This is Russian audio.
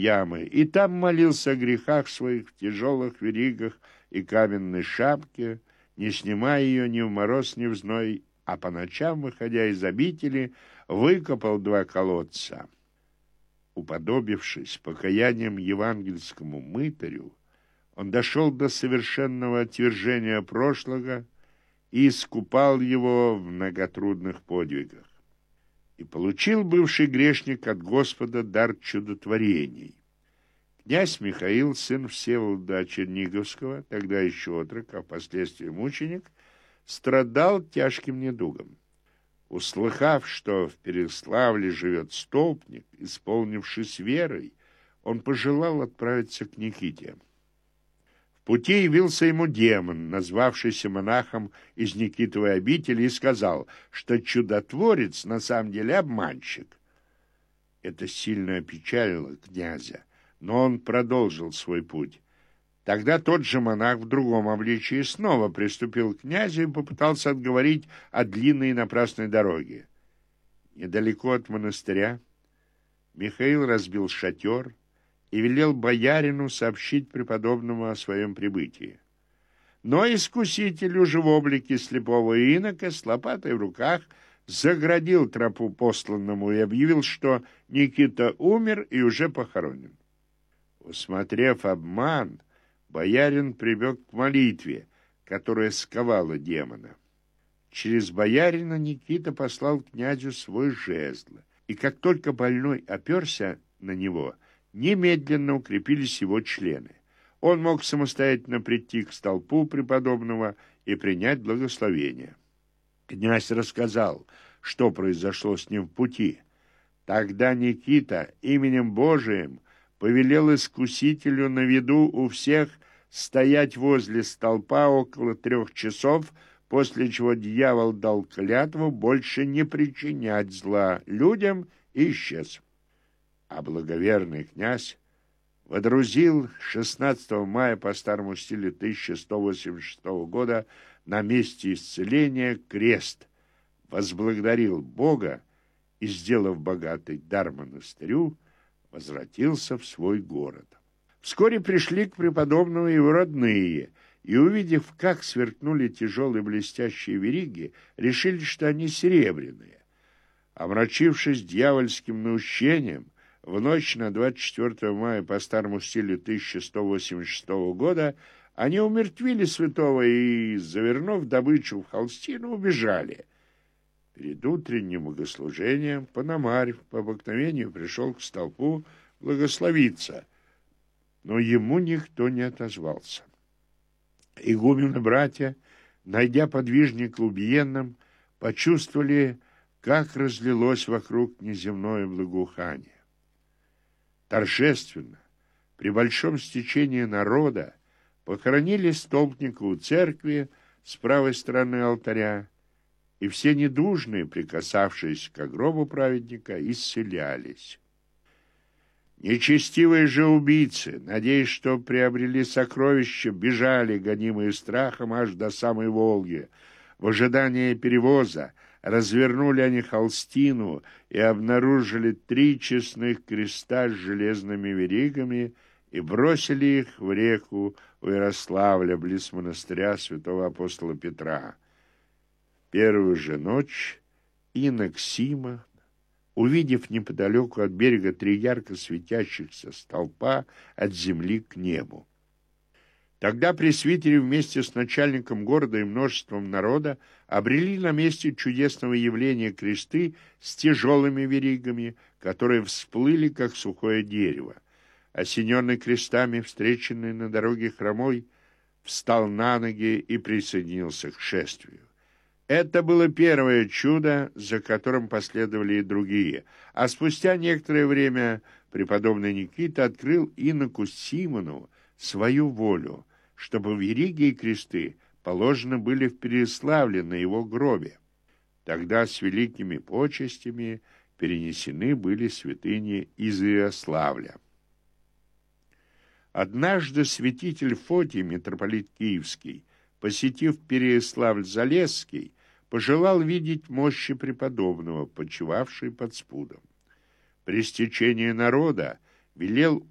ямы, и там молился о грехах своих в тяжелых веригах и каменной шапке, не снимая ее ни в мороз, ни в зной, а по ночам, выходя из обители, выкопал 2 колодца. Уподобившись покаянием евангельскому мытарю, он дошел до совершенного отвержения прошлого и искупал его в многотрудных подвигах. И получил бывший грешник от Господа дар чудотворений. Князь Михаил, сын Всеволода Черниговского, тогда еще отрок, а впоследствии мученик, страдал тяжким недугом. Услыхав, что в Переславле живет столпник, исполнившись верой, он пожелал отправиться к Никите. В пути явился ему демон, назвавшийся монахом из Никитовой обители, и сказал, что чудотворец на самом деле обманщик. Это сильно опечалило князя, но он продолжил свой путь. Тогда тот же монах в другом обличии снова приступил к князю и попытался отговорить о длинной и напрасной дороге. Недалеко от монастыря Михаил разбил шатер и велел боярину сообщить преподобному о своем прибытии. Но искуситель уже в облике слепого инока с лопатой в руках заградил тропу посланному и объявил, что Никита умер и уже похоронен. Усмотрев обман, боярин прибег к молитве, которая сковала демона. Через боярина Никита послал князю свой жезл, и как только больной оперся на него, немедленно укрепились его члены. Он мог самостоятельно прийти к столпу преподобного и принять благословение. Князь рассказал, что произошло с ним в пути. Тогда Никита именем Божиим повелел искусителю на виду у всех стоять возле столпа около 3 часов, после чего дьявол дал клятву больше не причинять зла людям и исчез. А благоверный князь водрузил 16 мая по старому стилю 1186 года на месте исцеления крест, возблагодарил Бога и, сделав богатый дар монастырю, возвратился в свой город. Вскоре пришли к преподобному его родные, и, увидев, как сверкнули тяжелые блестящие вериги, решили, что они серебряные. Омрачившись дьявольским наущением, в ночь на 24 мая по старому стилю 1186 года они умертвили святого и, завернув добычу в холстину, убежали. Перед утренним богослужением Пономарь по обыкновению пришел к столпу благословиться, но ему никто не отозвался. Игумены-братья, найдя подвижника убиенным, почувствовали, как разлилось вокруг неземное благоухание. Торжественно, при большом стечении народа, похоронили столпника у церкви с правой стороны алтаря, и все недужные, прикасавшиеся к гробу праведника, исцелялись. Нечестивые же убийцы, надеясь, что приобрели сокровища, бежали, гонимые страхом, аж до самой Волги. В ожидании перевоза развернули они холстину и обнаружили 3 честных креста с железными веригами и бросили их в реку у Ярославля, близ монастыря святого апостола Петра. В первую же ночь инок Сима, увидев неподалеку от берега 3 ярко светящихся столпа от земли к небу. Тогда пресвитери вместе с начальником города и множеством народа обрели на месте чудесного явления кресты с тяжелыми веригами, которые всплыли, как сухое дерево. Осененный крестами, встреченный на дороге хромой, встал на ноги и присоединился к шествию. Это было первое чудо, за которым последовали и другие, а спустя некоторое время преподобный Никита открыл иноку Симону свою волю, чтобы вериги и кресты положены были в Переславле на его гробе. Тогда с великими почестями перенесены были святыни из Ярославля. Однажды святитель Фотий, митрополит Киевский, посетив Переславль-Залесский, пожелал видеть мощи преподобного, почивавшей под спудом. При стечении народа велел